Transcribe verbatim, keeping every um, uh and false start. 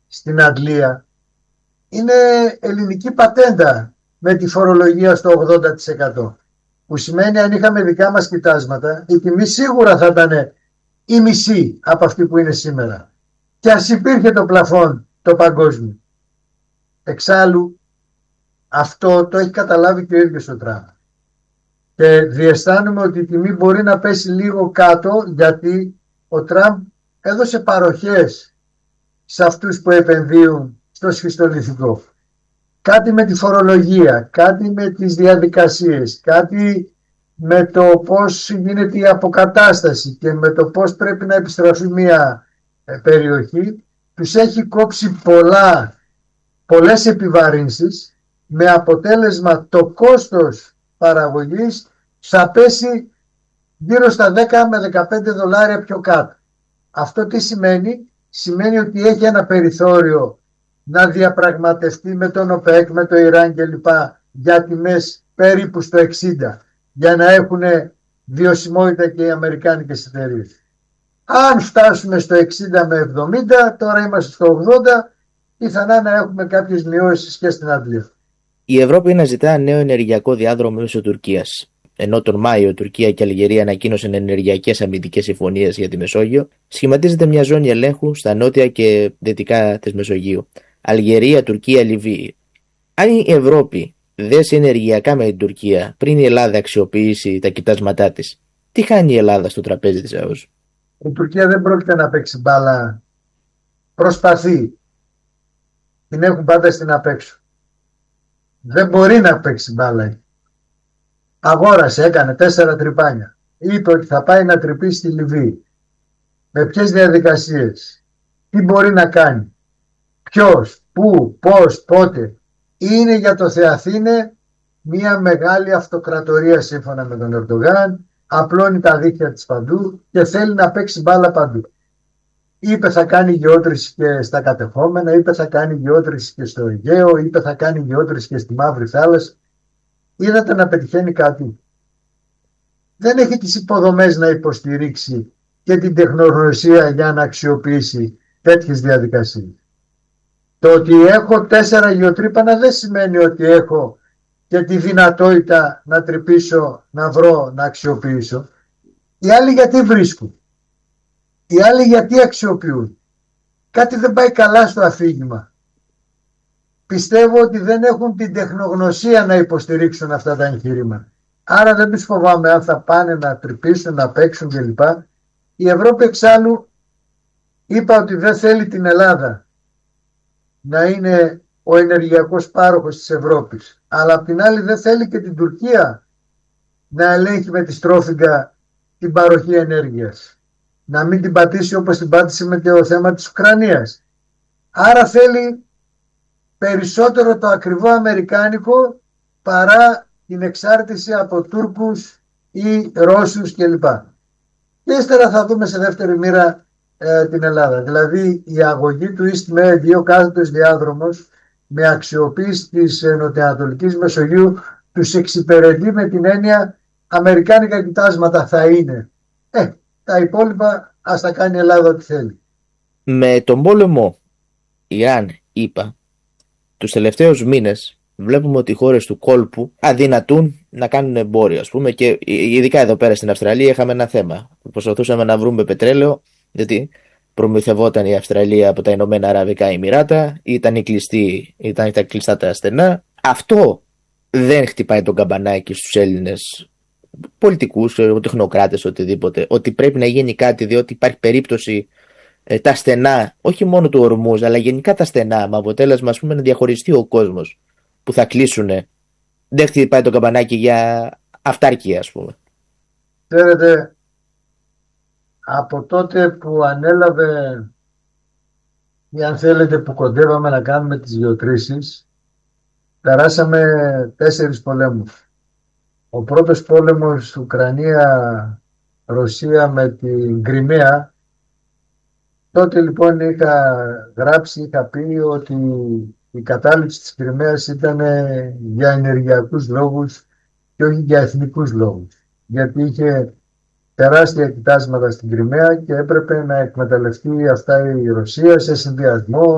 στην Αντλία είναι ελληνική πατέντα με τη φορολογία στο ογδόντα τοις εκατό. Που σημαίνει αν είχαμε δικά μας κοιτάσματα, η τιμή σίγουρα θα ήταν η μισή από αυτή που είναι σήμερα. Και ας υπήρχε το πλαφόν το παγκόσμιο. Εξάλλου, αυτό το έχει καταλάβει και ο ίδιος ο Τραμπ. Και διαισθάνομαι ότι η τιμή μπορεί να πέσει λίγο κάτω, γιατί ο Τραμπ έδωσε παροχές σε αυτούς που επενδύουν στο σχιστολιθικό. Κάτι με τη φορολογία, κάτι με τις διαδικασίες, κάτι με το πώς γίνεται η αποκατάσταση και με το πώς πρέπει να επιστραφεί μια περιοχή. Τους έχει κόψει πολλά, πολλές επιβαρύνσεις, με αποτέλεσμα το κόστος παραγωγής θα πέσει γύρω στα δέκα με δεκαπέντε δολάρια πιο κάτω. Αυτό τι σημαίνει? Σημαίνει ότι έχει ένα περιθώριο να διαπραγματευτεί με τον ΟΠΕΚ, με το Ιράν κλπ. Για τιμές περίπου στο εξήντα, για να έχουν βιωσιμότητα και οι αμερικάνικες εταιρείες. Αν φτάσουμε στο εξήντα με εβδομήντα, τώρα είμαστε στο ογδόντα, πιθανά να έχουμε κάποιες μειώσεις και στην Αντλία. Η Ευρώπη αναζητά νέο ενεργειακό διάδρομο μέσω Τουρκίας. Ενώ τον Μάιο η Τουρκία και η Αλγερία ανακοίνωσαν ενεργειακές αμυντικές συμφωνίες για τη Μεσόγειο, σχηματίζεται μια ζώνη ελέγχου στα νότια και δυτικά της Μεσογείου. Αλγερία, Τουρκία, Λιβύη. Αν η Ευρώπη δέσει ενεργειακά με την Τουρκία πριν η Ελλάδα αξιοποιήσει τα κοιτάσματά της, τι χάνει η Ελλάδα στο τραπέζι της ΑΟΣ? Η Τουρκία δεν πρόκειται να παίξει μπάλα. Προσπαθεί. Την έχουν πάντα στην απέξω. Δεν μπορεί να παίξει μπάλα. Αγόρασε, έκανε τέσσερα τρυπάνια. Είπε ότι θα πάει να τρυπήσει στη Λιβύη. Με ποιες διαδικασίες? Τι μπορεί να κάνει? Ποιος, πού, πώς, πότε? Είναι για το Θεαθήνε μια μεγάλη αυτοκρατορία σύμφωνα με τον Ερντογάν. Απλώνει τα δίχτυα της παντού και θέλει να παίξει μπάλα παντού. Είπε θα κάνει γεώτρηση και στα κατεχόμενα, είπε θα κάνει γεώτρηση και στο Αιγαίο, είπε θα κάνει γεώτρηση και στη Μαύρη Θάλασσα. Είδατε να πετυχαίνει κάτι? Δεν έχει τις υποδομές να υποστηρίξει και την τεχνογνωσία για να αξιοποιήσει τέτοιες διαδικασίες. Το ότι έχω τέσσερα γεωτρύπανα δεν σημαίνει ότι έχω και τη δυνατότητα να τρυπήσω, να βρω, να αξιοποιήσω. Οι άλλοι γιατί βρίσκουν? Οι άλλοι γιατί αξιοποιούν? Κάτι δεν πάει καλά στο αφήγημα. Πιστεύω ότι δεν έχουν την τεχνογνωσία να υποστηρίξουν αυτά τα εγχειρήματα. Άρα δεν τους φοβάμαι αν θα πάνε να τρυπήσουν, να παίξουν κλπ. Η Ευρώπη εξάλλου είπα ότι δεν θέλει την Ελλάδα να είναι ο ενεργειακός πάροχος της Ευρώπης. Αλλά απ' την άλλη δεν θέλει και την Τουρκία να ελέγχει με τη στρόφιγγα την παροχή ενέργειας. Να μην την πατήσει όπως την πάτησε με το θέμα της Ουκρανίας. Άρα θέλει περισσότερο το ακριβό αμερικάνικο παρά την εξάρτηση από Τούρκους ή Ρώσους κλπ. Και ύστερα θα δούμε σε δεύτερη μοίρα ε, την Ελλάδα. Δηλαδή η αγωγή του EastMed, δύο κάθετος διάδρομος με αξιοποίηση της ε, νοτιοανατολικής Μεσογείου τους εξυπηρετεί με την έννοια αμερικάνικα κοιτάσματα θα είναι. Ε, τα υπόλοιπα ας τα κάνει η Ελλάδα ό,τι θέλει. Με τον πόλεμο Ιράν, ΗΠΑ, τους τελευταίους μήνες βλέπουμε ότι οι χώρες του κόλπου αδυνατούν να κάνουν εμπόριο, ας πούμε, και ειδικά εδώ πέρα στην Αυστραλία είχαμε ένα θέμα. Προσπαθούσαμε να βρούμε πετρέλαιο, γιατί προμηθευόταν η Αυστραλία από τα Ηνωμένα Αραβικά Εμιράτα, ήταν, κλειστή, ήταν τα κλειστά τα στενά. Αυτό δεν χτυπάει τον καμπανάκι στους Έλληνες πολιτικούς, τεχνοκράτες, οτιδήποτε, ότι πρέπει να γίνει κάτι, διότι υπάρχει περίπτωση ε, τα στενά, όχι μόνο του Ορμούζ, αλλά γενικά τα στενά, με αποτέλεσμα, ας πούμε, να διαχωριστεί ο κόσμος που θα κλείσουνε. Δεν χτυπάει το καμπανάκι για αυτάρκεια, ας πούμε. Ξέρετε, από τότε που ανέλαβε ή αν θέλετε που κοντεύαμε να κάνουμε τις γεωτρήσεις, περάσαμε τέσσερις πολέμους. Ο πρώτος πόλεμος Ουκρανία-Ρωσία με την Κριμαία. Τότε λοιπόν είχα γράψει, είχα πει ότι η κατάληψη της Κριμαίας ήταν για ενεργειακούς λόγους και όχι για εθνικούς λόγους. Γιατί είχε τεράστια κοιτάσματα στην Κριμαία και έπρεπε να εκμεταλλευτεί αυτά η Ρωσία σε συνδυασμό